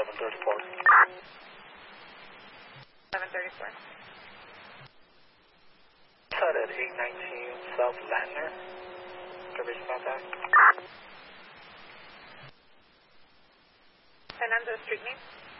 1134. 1134. Cut at 819 South Latner. Coverage contact. Fernando, street name?